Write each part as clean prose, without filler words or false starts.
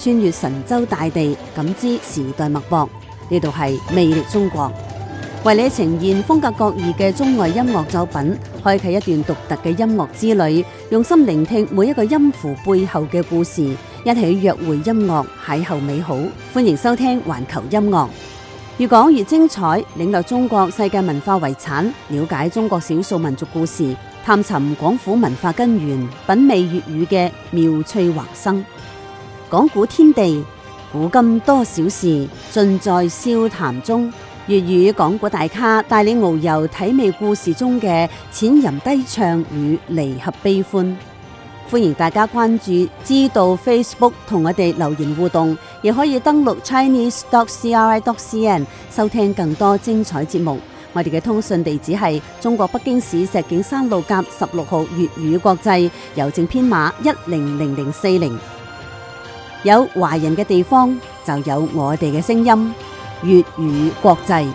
穿越神州大地，感知時代脈搏。呢度係魅力中國，為你呈現風格各異嘅中外音樂作品，開啟一段獨特嘅音樂之旅，用心聆聽每一個音符背後嘅故事，一起約會音樂，邂逅美好。歡迎收聽環球音樂，越講越精彩，領略中國世界文化遺產，了解中國少數民族故事，探尋廣府文化根源，品味粵語嘅妙趣橫生。講古天地，古今多少事，盡在笑談中。粵語講古大咖帶你遨遊體味故事中嘅淺吟低唱與離合悲歡。歡迎大家關注知道 Facebook 同我哋留言互動，亦可以登錄 chinese.cri.cn 收聽更多精彩節目。我哋嘅通訊地址係中國北京市石景山路甲16號粵語國際，郵政編碼100040。有華人嘅地方就有我哋嘅聲音，粵語國際。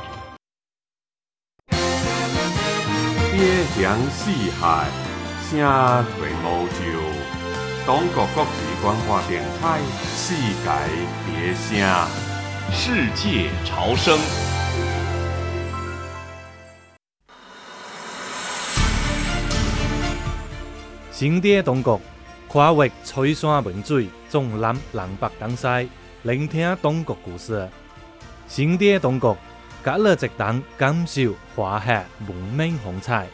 邊鄉四海，聲隨無就。中國國際關化電台，世界別聲， 世界潮聲。 新的中國，跨越翠山文水，縱覽南北東西，聆聽中國故事。新的中國，隔了直檔感受華夏文明風采。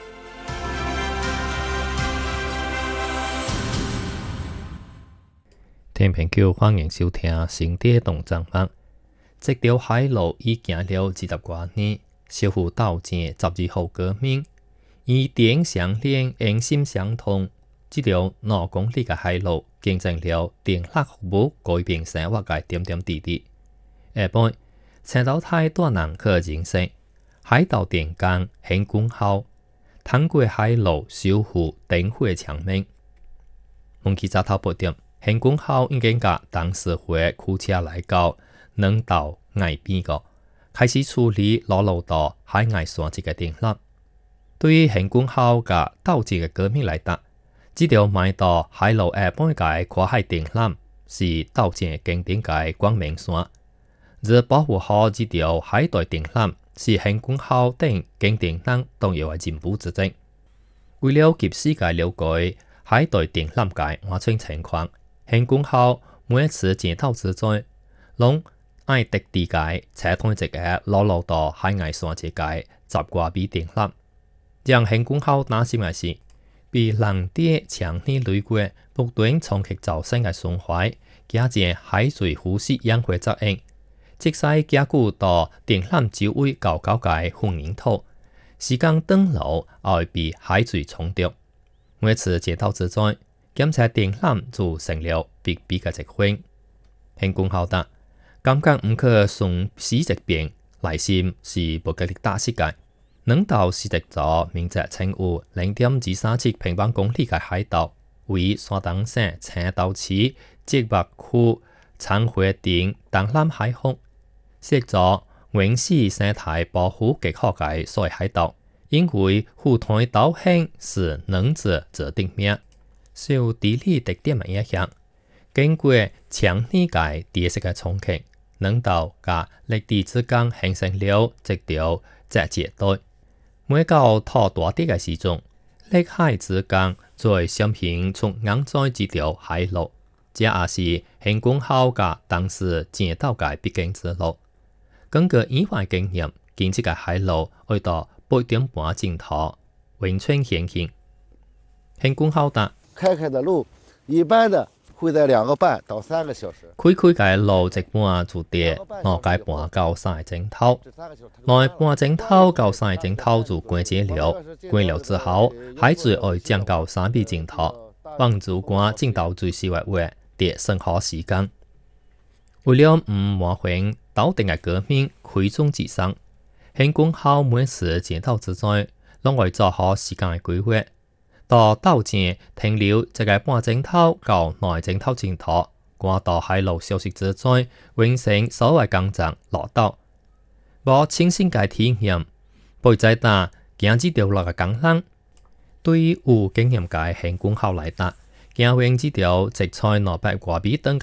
聽朋友歡迎收聽新的動節目。這條海路已行了20多年，小虎鬥戰12號革命。以電相連，人心相通。這條5公里嘅海路，見證了電力服務改變生活嘅點點滴滴。下晡，青島台大人去認識海盜電工興軍號，通過海路守護燈會長命。問起早頭8點，興軍號已經甲董事會驅車來到兩島岸邊個，開始處理老路道海外山脊嘅電力。對於興軍號嘅鬥志嘅革命來說，這條邁到海路下半界跨海電纜是鬥戰經典嘅光明線。而保護好這條海帶電纜是興軍號等經典人重要嘅任務之一。為了及時嘅了解海帶電纜嘅安全情況，興軍號每一次戰鬥之中，攏愛特地嘅車通一個老路道海外山脊嘅10多米電纜。讓興軍號擔心嘅是，被人哋強力雷過，不斷衝擊造成嘅損壞，加上海水腐蝕氧化作用，即使加固到電纜周圍高高嘅混凝土，時間長了也會被海水沖掉。每次戰鬥之中，檢查電纜就成了必備嘅一環。興軍號答，感覺唔可順時直變，內心是不給力打死嘅。兩島是一座面積稱有0.237平方公里嘅海島，為山東省青島市職務區長會頂東南海域，是一座原始生態保護極好嘅所謂海島。因為富台島縣是兩者做定名，受地理特點嘅影響，經過強烈嘅地勢嘅衝擊，兩島甲陸地之間形成了一條窄界帶。每到拖大啲嘅時陣，陸海之間再相形出硬在這條海路，這也是興軍號甲當時戰鬥嘅必經之路。根據以往經驗，建設嘅海路要到8點半盡頭，溫泉險境。興軍號答， 開的路一般的會在2個半到3個小時。 開嘅路一般就跌2個半到3個鐘頭，2個半鐘頭到3個鐘頭就關節了。關了之後，海水會降到3米鐘頭，往主關進到最細嘅位，跌省好時間。為了唔麻煩島定嘅革命開宗之上，興軍號每次戰鬥之中，攏會做好時間嘅規劃。到鬥戰停留1個半鐘頭到2個鐘頭前頭，趕到海路休息之中，完成所有工作落島。無親身嘅體驗，不再打行這條路嘅工人，對於有經驗嘅興軍號來說，行完這條直採200多米長